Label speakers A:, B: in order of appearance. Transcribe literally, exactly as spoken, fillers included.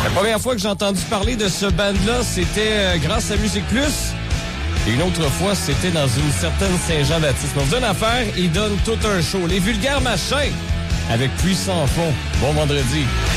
A: La première fois que j'ai entendu parler de ce band-là, c'était grâce à Musique Plus. Et une autre fois, c'était dans une certaine Saint-Jean-Baptiste. On vous donne affaire, ils donnent tout un show. Les Vulgaires Machins avec Puissant Fond. Bon vendredi.